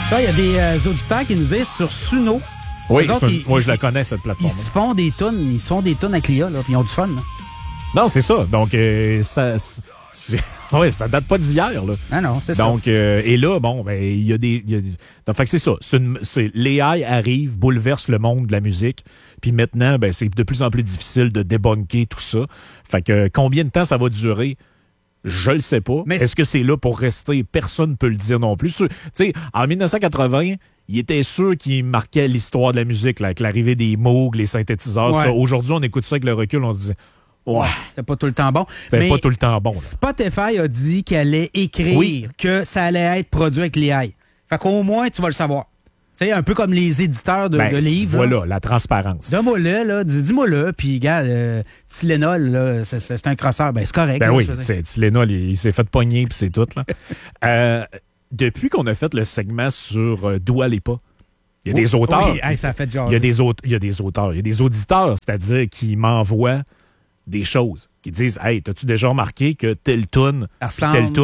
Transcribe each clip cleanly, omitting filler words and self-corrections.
Il y a des auditeurs qui nous disent sur Suno. Oui, moi, je la connais, cette plateforme. Ils se font des tunes, avec l'IA, là, puis ils ont du fun. Là. Non, c'est ça. Donc, ouais, ça date pas d'hier, là. Ah non, c'est donc, ça. Et là, bon, ben, il y a des. Donc, fait que c'est ça. L'AI arrive, bouleverse le monde de la musique. Puis maintenant, ben, c'est de plus en plus difficile de débunker tout ça. Fait que combien de temps ça va durer? Je le sais pas. Mais est-ce que c'est là pour rester? Personne ne peut le dire non plus. Tu sais, en 1980, il était sûr qu'il marquait l'histoire de la musique, là, avec l'arrivée des Moog, les synthétiseurs. Ouais. Aujourd'hui, on écoute ça avec le recul, on se dit... Ouais, c'était pas tout le temps bon. C'était pas tout le temps bon. Là. Spotify a dit qu'elle allait écrire que ça allait être produit avec l'AI. Fait qu'au moins, tu vas le savoir. Tu sais, un peu comme les éditeurs de livres. Voilà, la transparence. Dis-moi-le, là, dis-moi-le, puis gars, Tylenol, là, c'est un crosseur. Ben, c'est correct. Ben là, oui, Tylenol, il s'est fait pogner, puis c'est tout, là. Depuis qu'on a fait le segment sur Dua Lipa, il y a des auteurs. Oui, ça a fait genre. Il y a des auteurs, il y a des auditeurs, c'est-à-dire qui m'envoient des choses, qui disent « Hey, t'as-tu déjà remarqué que telle toune ressemble? »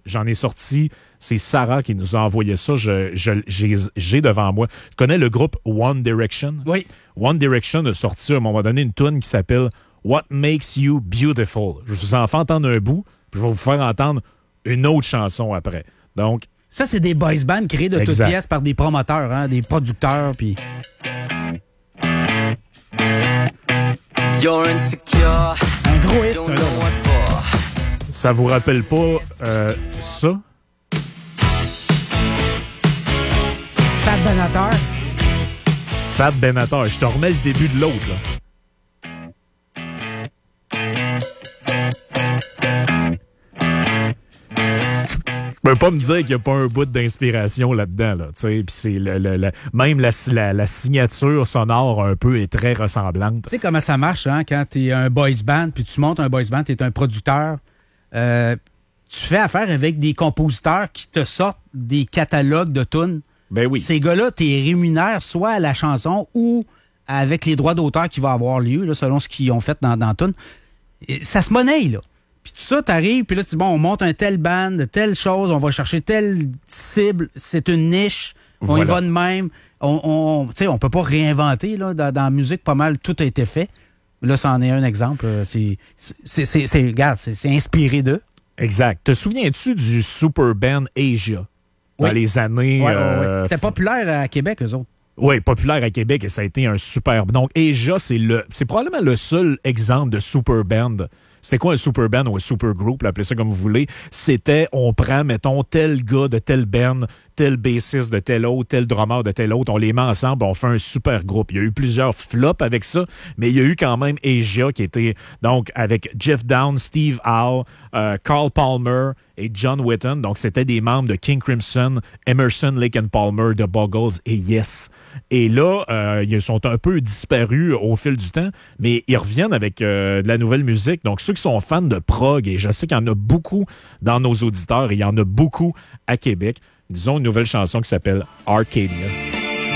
J'en ai sorti, c'est Sarah qui nous a envoyé ça, j'ai devant moi. Tu connais le groupe One Direction? Oui. One Direction a sorti à un moment donné une toune qui s'appelle « What Makes You Beautiful ». Je vous en fais entendre un bout, puis je vais vous faire entendre une autre chanson après. Donc, ça, c'est des boys bands créés de toutes pièces par des promoteurs, hein, des producteurs, puis... You're insecure. Un gros hit, ça, là. Ça vous rappelle pas ça? Pat Benatar. Pat Benatar. Je te remets le début de l'autre, là. Tu peux pas me dire qu'il n'y a pas un bout d'inspiration là-dedans, là. Puis c'est même la signature sonore un peu est très ressemblante. Tu sais comment ça marche, hein, quand t'es un boys band, puis tu montes un boys band, t'es un producteur. Tu fais affaire avec des compositeurs qui te sortent des catalogues de tunes. Ben oui. Ces gars-là, t'es rémunères soit à la chanson ou avec les droits d'auteur qui vont avoir lieu, là, selon ce qu'ils ont fait dans la tune. Ça se monnaie, là. Puis tout ça, t'arrives, puis là, tu dis, bon, on monte un tel band, telle chose, on va chercher telle cible, c'est une niche, on y va de même. On peut pas réinventer, là, dans la musique, pas mal, tout a été fait. Là, ça en est un exemple. Regarde, c'est inspiré d'eux. Exact. Te souviens-tu du super band Asia? Dans les années... Oui. C'était populaire à Québec, eux autres. Oui, populaire à Québec, et ça a été un super... Donc, Asia, c'est probablement le seul exemple de super band. C'était quoi un super band ou un super group, appelez ça comme vous voulez? C'était, on prend, mettons, tel gars de tel band, tel bassiste de tel autre, tel drummer de tel autre, on les met ensemble, on fait un super groupe. Il y a eu plusieurs flops avec ça, mais il y a eu quand même Asia qui était, donc, avec Jeff Downes, Steve Howe, Carl Palmer et John Wetton. Donc, c'était des membres de King Crimson, Emerson, Lake and Palmer, The Buggles et Yes. Et là, ils sont un peu disparus au fil du temps, mais ils reviennent avec de la nouvelle musique. Donc, ceux qui sont fans de prog, et je sais qu'il y en a beaucoup dans nos auditeurs, et il y en a beaucoup à Québec, disons une nouvelle chanson qui s'appelle Arcadia.